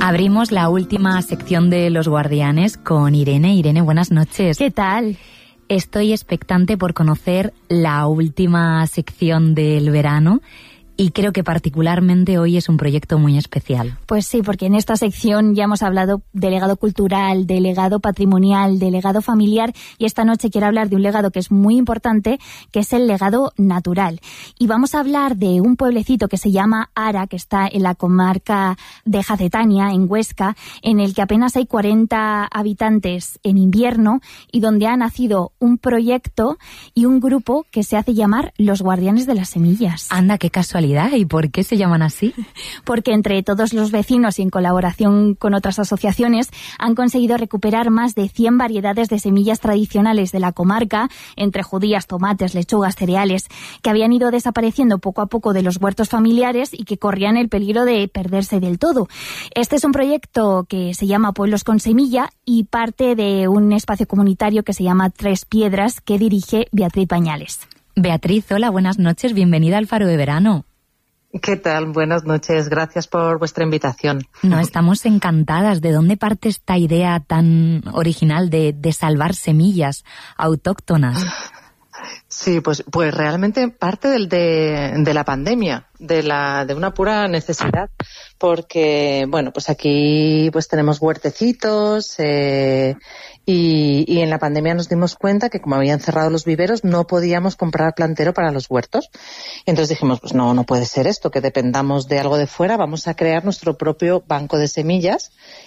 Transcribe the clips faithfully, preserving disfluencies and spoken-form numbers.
Abrimos la última sección de Los Guardianes con Irene. Irene, buenas noches. ¿Qué tal? Estoy expectante por conocer la última sección del verano. Y creo que particularmente hoy es un proyecto muy especial. Pues sí, porque en esta sección ya hemos hablado de legado cultural, de legado patrimonial, de legado familiar, y esta noche quiero hablar de un legado que es muy importante, que es el legado natural. Y vamos a hablar de un pueblecito que se llama Ara, que está en la comarca de Jacetania, en Huesca, en el que apenas hay cuarenta habitantes en invierno y donde ha nacido un proyecto y un grupo que se hace llamar Los Guardianes de las Semillas. Anda, qué casualidad. ¿Y por qué se llaman así? Porque entre todos los vecinos y en colaboración con otras asociaciones han conseguido recuperar más de cien variedades de semillas tradicionales de la comarca, entre judías, tomates, lechugas, cereales, que habían ido desapareciendo poco a poco de los huertos familiares y que corrían el peligro de perderse del todo. Este es un proyecto que se llama Pueblos con Semilla y parte de un espacio comunitario que se llama Tres Piedras, que dirige Beatriz Bañales. Beatriz, hola, buenas noches, bienvenida al Faro de Verano. ¿Qué tal? Buenas noches. Gracias por vuestra invitación. No, estamos encantadas. ¿De dónde parte esta idea tan original de, de salvar semillas autóctonas? Sí, pues, pues realmente parte del de, de la pandemia, de la de una pura necesidad, porque bueno, pues aquí pues tenemos huertecitos eh, y, y en la pandemia nos dimos cuenta que como habían cerrado los viveros no podíamos comprar plantero para los huertos. Entonces dijimos, pues no, no puede ser esto, que dependamos de algo de fuera, vamos a crear nuestro propio banco de semillas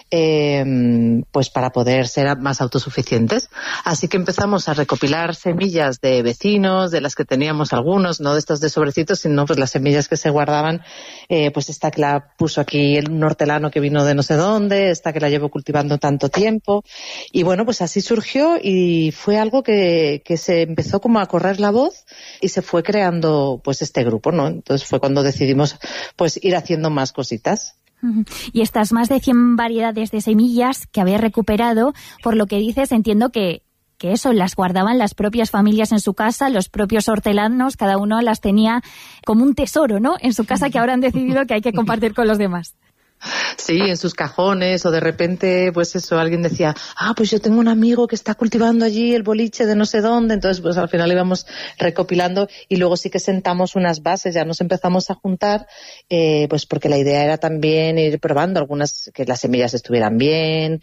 eh, pues para poder ser más autosuficientes. Así que empezamos a recopilar semillas de vecinos, de las que teníamos algunos, no de estos de sobrecitos, sino pues las semillas que se guardaban, eh, pues esta que la puso aquí el hortelano que vino de no sé dónde, esta que la llevo cultivando tanto tiempo. Y bueno, pues así surgió y fue algo que, que se empezó como a correr la voz y se fue creando pues este grupo, ¿no? Entonces fue cuando decidimos pues ir haciendo más cositas. Y estas más de cien variedades de semillas que habéis recuperado, por lo que dices, entiendo que que eso, las guardaban las propias familias en su casa, los propios hortelanos, cada uno las tenía como un tesoro, ¿no?, en su casa, que ahora han decidido que hay que compartir con los demás. Sí, en sus cajones, o de repente, pues eso, alguien decía, ah, pues yo tengo un amigo que está cultivando allí el boliche de no sé dónde, entonces pues al final íbamos recopilando y luego sí que sentamos unas bases, ya nos empezamos a juntar, eh, pues porque la idea era también ir probando algunas, que las semillas estuvieran bien,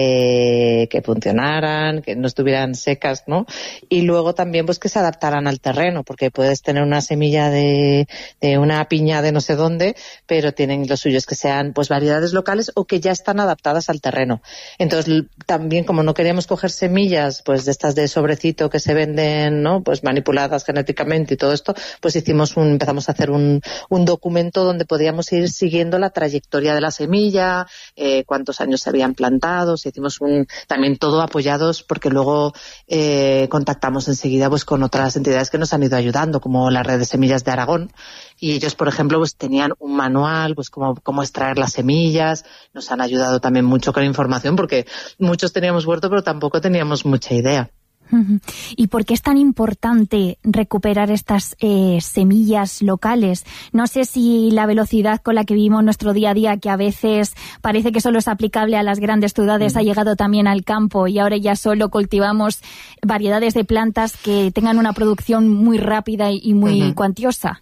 eh, que funcionaran, que no estuvieran secas, ¿no? Y luego también pues que se adaptaran al terreno, porque puedes tener una semilla de, de una piña de no sé dónde, pero tienen los suyos que sean pues variedades locales o que ya están adaptadas al terreno. Entonces también, como no queríamos coger semillas pues de estas de sobrecito que se venden, ¿no?, pues manipuladas genéticamente y todo esto, pues hicimos un, empezamos a hacer un, un documento donde podíamos ir siguiendo la trayectoria de la semilla, eh, cuántos años se habían plantado, hicimos un, también todo apoyados porque luego eh, contactamos enseguida pues con otras entidades que nos han ido ayudando, como la Red de Semillas de Aragón, y ellos, por ejemplo, pues tenían un manual, pues cómo, cómo extraer las semillas, nos han ayudado también mucho con información porque muchos teníamos huerto pero tampoco teníamos mucha idea. ¿Y por qué es tan importante recuperar estas eh, semillas locales? No sé si la velocidad con la que vivimos nuestro día a día, que a veces parece que solo es aplicable a las grandes ciudades, uh-huh. ha llegado también al campo y ahora ya solo cultivamos variedades de plantas que tengan una producción muy rápida y muy uh-huh. cuantiosa.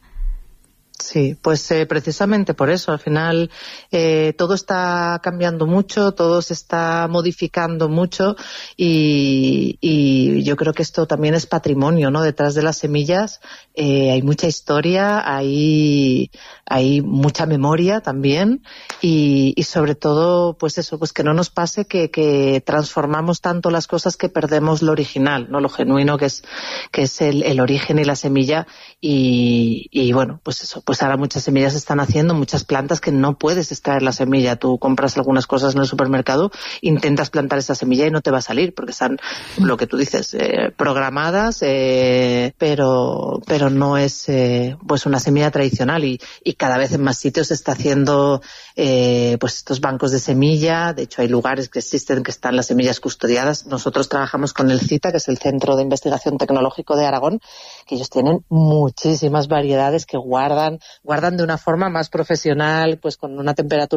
Sí, pues eh, precisamente por eso, al final eh, todo está cambiando mucho, todo se está modificando mucho y, y yo creo que esto también es patrimonio, ¿no? Detrás de las semillas eh, hay mucha historia, hay, hay mucha memoria también y, y sobre todo, pues eso, pues que no nos pase que, que transformamos tanto las cosas que perdemos lo original, ¿no? Lo genuino que es, que es el, el origen y la semilla y, y bueno, pues eso. Pues ahora muchas semillas se están haciendo, muchas plantas que no puedes extraer la semilla. Tú compras algunas cosas en el supermercado, intentas plantar esa semilla y no te va a salir porque están, lo que tú dices, eh, programadas, eh, pero pero no es eh, pues una semilla tradicional y, y cada vez en más sitios se está haciendo eh, pues estos bancos de semilla. De hecho hay lugares que existen que están las semillas custodiadas. Nosotros trabajamos con el CITA, que es el Centro de Investigación Tecnológico de Aragón, que ellos tienen muchísimas variedades que guardan guardan de una forma más profesional, pues con una temperatura